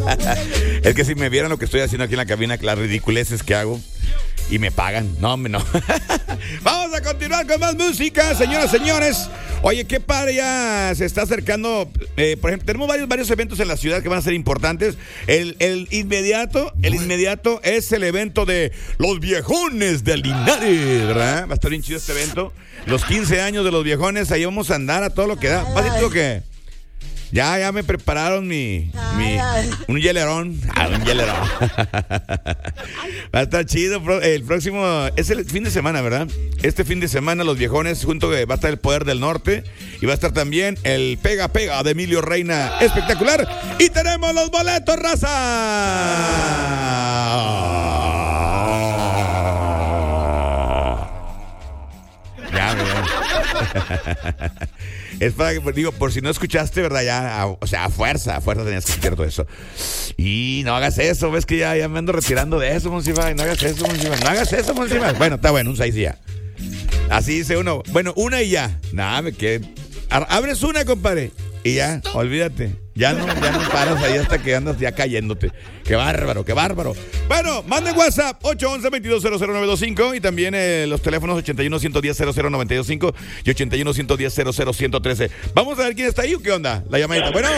Es que si me vieran lo que estoy haciendo aquí en la cabina, las ridiculeces que hago, y me pagan. No, hombre, no. Vamos a continuar con más música, señoras, señores. Oye, qué padre, ya se está acercando. Por ejemplo, tenemos varios eventos en la ciudad que van a ser importantes. El inmediato es el evento de los viejones de Linares, ¿verdad? Va a estar bien chido este evento. Los 15 años de los viejones, ahí vamos a andar a todo lo que da. ¿Pasito qué? Ya me prepararon un hielerón. Un hielerón. Va a estar chido. El próximo es el fin de semana, ¿verdad? Este fin de semana los viejones, junto va a estar el Poder del Norte y va a estar también el Pega Pega de Emilio Reina. Espectacular. Y tenemos los boletos, raza. Es para que, digo, por si no escuchaste, ¿verdad? Ya, o sea, a fuerza tenías que escuchar todo eso. Y no hagas eso, ves que ya me ando retirando de eso, Monsiva. No hagas eso, Monsiva. Bueno, está bueno, un 6 y ya. Así dice uno. Bueno, una y ya. Nada, me quedé. Abres una, compadre. Y ya, olvídate. Ya no paras ahí hasta que andas ya cayéndote. Qué bárbaro. Bueno, manden WhatsApp 811-2200-925 y también los teléfonos 81-110-00-925 y 81-110-00-113. Vamos a ver quién está ahí o qué onda. La llamadita. Bueno.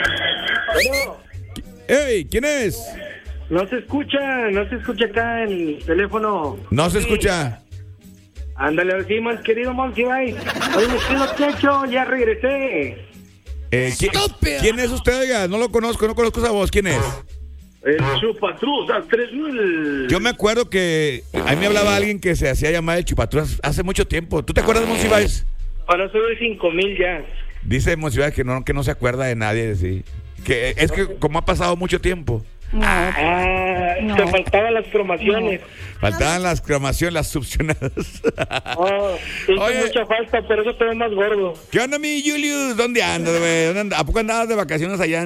Hey, ¿quién es? No se escucha acá el teléfono. No se escucha. Ándale, sí, más querido Monsiváis. Oye, ¿qué es lo que he hecho? Ya regresé. ¿Quién es usted, oiga? No conozco esa voz. ¿Quién es? El Chupatruzas 3000. Yo me acuerdo que a mí me hablaba alguien que se hacía llamar el Chupatruzas hace mucho tiempo. ¿Tú te acuerdas de Monsiváis? Ahora soy 5000 ya. Dice Monsiváis que no se acuerda de nadie, sí. Que es que como ha pasado mucho tiempo. Te faltaban las cromaciones. Faltaban las cromaciones, las succionadas. Oye, mucha falta, pero eso te ve más gordo. ¿Qué onda, mi Julius? ¿Dónde andas, güey? ¿A poco andabas de vacaciones allá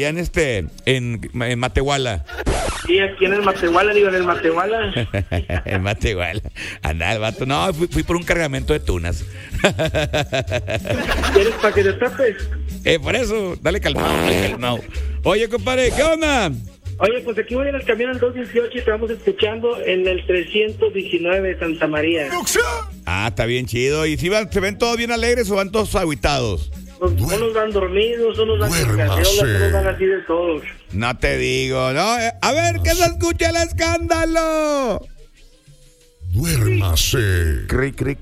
en Matehuala? Sí, aquí en el Matehuala, en Matehuala. En Matehuala. Andaba el vato. No, fui por un cargamento de tunas. ¿Quieres para que te tapes? Por eso, dale calmado. Oye, compadre, ¿qué onda? Oye, pues aquí voy en el camión al 218 y te vamos escuchando en el 319 de Santa María. Está bien chido. ¿Y si se ven todos bien alegres o van todos agüitados? Pues, unos van dormidos, unos van con cacerolas, unos van así de todos. No te digo, ¿no? A ver, que se escuche el escándalo. Duérmase. Cric.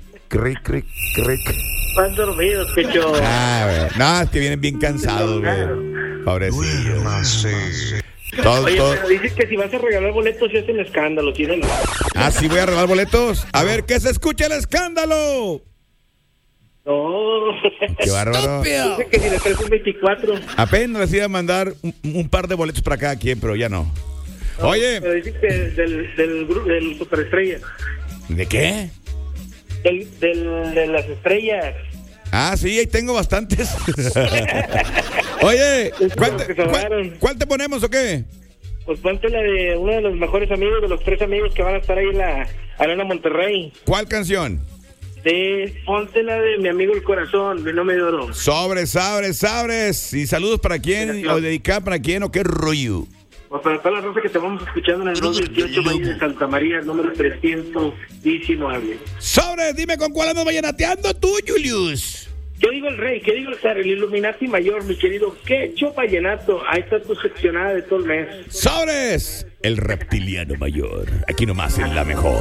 Van dormidos, pecho. No, es que vienen bien cansados, güey. Pobrecillos. Duérmase. Oye, pero dices que si vas a regalar boletos, ya es un escándalo, ¿sí? Sí, voy a regalar boletos. A ver, que se escuche el escándalo. No. Qué bárbaro. Dice que si le traes un 24. Apenas les iba a mandar un par de boletos para cada quien, pero ya no. Oye. Pero dice que del Superestrella. ¿De qué? De las estrellas. Sí, ahí tengo bastantes. Oye, ¿cuál te ponemos o qué? Pues ponte la de uno de los mejores amigos, de los 3 amigos que van a estar ahí en la Arena Monterrey. ¿Cuál canción? Ponte la de Mi Amigo el Corazón, de No Me Oro. Sobres. ¿Y saludos para quién? ¿O dedicada para quién o qué rollo? Pues para toda la raza que te vamos escuchando en el 218 de Santa María, número 319. Sobres, dime con cuál andas vallenateando tú, Julius. ¿Qué digo el rey? ¿Qué digo el zar? El Illuminati mayor, mi querido. ¿Qué hecho vallenato? Ahí está tu seccionada de todo el mes. Sobres, el reptiliano mayor. Aquí nomás en la mejor.